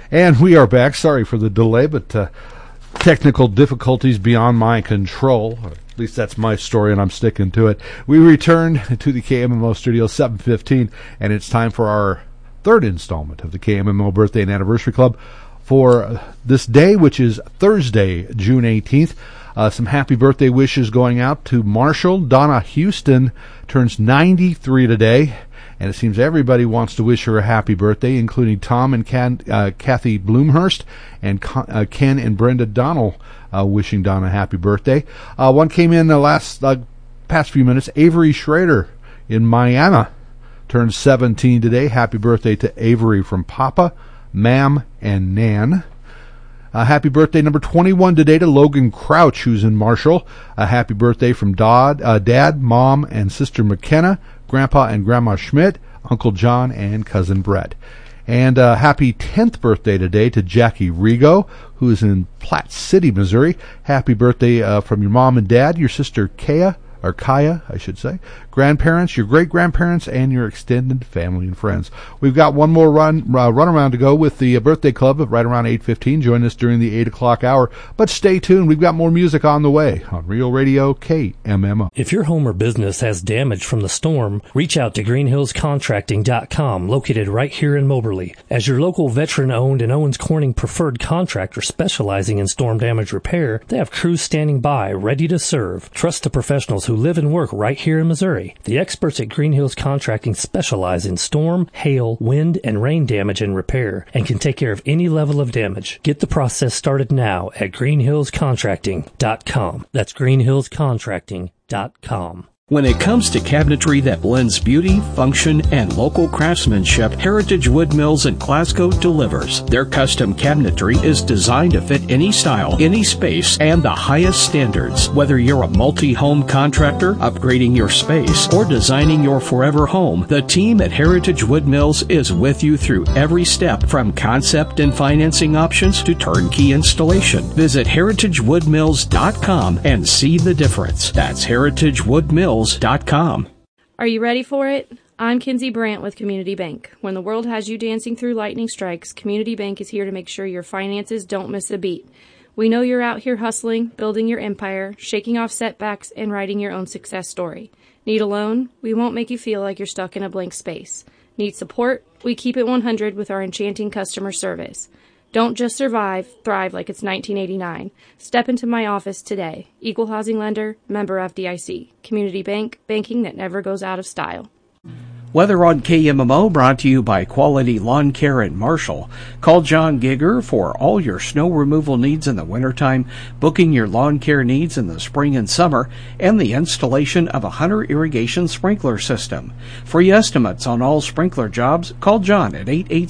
And we are back. Sorry for the delay, but technical difficulties beyond my control. At least that's my story, and I'm sticking to it. We return to the KMMO studio 7:15, and it's time for our third installment of the KMMO Birthday and Anniversary Club for this day, which is Thursday, June 18th. Some happy birthday wishes going out to Marshall. Donna Houston turns 93 today. And it seems everybody wants to wish her a happy birthday, including Tom and Kathy Bloomhurst and Ken and Brenda Donnell wishing Donna a happy birthday. One came in the past few minutes. Avery Schrader in Miami turns 17 today. Happy birthday to Avery from Papa, Ma'am, and Nan. Happy birthday number 21 today to Logan Crouch, who's in Marshall. Happy birthday from Dad, Mom, and Sister McKenna, Grandpa and Grandma Schmidt, Uncle John, and Cousin Brett. And happy 10th birthday today to Jackie Rigo, who is in Platte City, Missouri. Happy birthday from your mom and dad, your sister Kaya, I should say, grandparents, your great-grandparents, and your extended family and friends. We've got one more run around to go with the birthday club right around 8:15. Join us during the 8 o'clock hour. But stay tuned. We've got more music on the way on Real Radio KMMO. If your home or business has damage from the storm, reach out to greenhillscontracting.com, located right here in Moberly. As your local veteran-owned and Owens Corning preferred contractor specializing in storm damage repair, they have crews standing by, ready to serve. Trust the professionals who live and work right here in Missouri. The experts at Green Hills Contracting specialize in storm, hail, wind, and rain damage and repair, and can take care of any level of damage. Get the process started now at greenhillscontracting.com. That's greenhillscontracting.com. When it comes to cabinetry that blends beauty, function, and local craftsmanship, Heritage Wood Mills in Glasgow delivers. Their custom cabinetry is designed to fit any style, any space, and the highest standards. Whether you're a multi-home contractor, upgrading your space, or designing your forever home, the team at Heritage Wood Mills is with you through every step, from concept and financing options to turnkey installation. Visit heritagewoodmills.com and see the difference. That's heritagewoodmills.com. Are you ready for it? I'm Kinsey Brandt with Community Bank. When the world has you dancing through lightning strikes, Community Bank is here to make sure your finances don't miss a beat. We know you're out here hustling, building your empire, shaking off setbacks, and writing your own success story. Need a loan? We won't make you feel like you're stuck in a blank space. Need support? We keep it 100 with our enchanting customer service. Don't just survive, thrive like it's 1989. Step into my office today. Equal housing lender, member FDIC. Community Bank, banking that never goes out of style. Weather on KMMO brought to you by Quality Lawn Care in Marshall. Call John Gigger for all your snow removal needs in the wintertime, booking your lawn care needs in the spring and summer, and the installation of a Hunter irrigation sprinkler system. Free estimates on all sprinkler jobs, call John at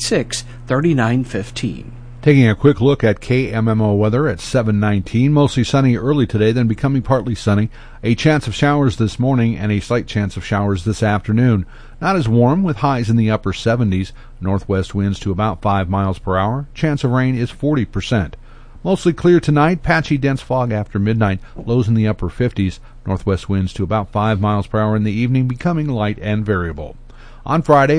886-3915. Taking a quick look at KMMO weather at 7:19. Mostly sunny early today, then becoming partly sunny. A chance of showers this morning and a slight chance of showers this afternoon. Not as warm, with highs in the upper 70s. Northwest winds to about 5 miles per hour. Chance of rain is 40%. Mostly clear tonight. Patchy dense fog after midnight. Lows in the upper 50s. Northwest winds to about 5 miles per hour in the evening, becoming light and variable. On Friday,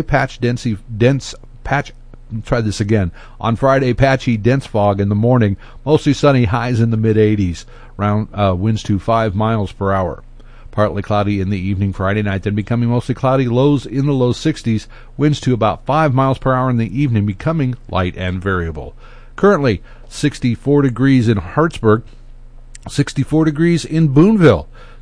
On Friday, patchy, dense fog in the morning, mostly sunny, highs in the mid-80s, winds to 5 miles per hour. Partly cloudy in the evening Friday night, then becoming mostly cloudy, lows in the low 60s, winds to about 5 miles per hour in the evening, becoming light and variable. Currently, 64 degrees in Hartsburg, 64 degrees in Boonville,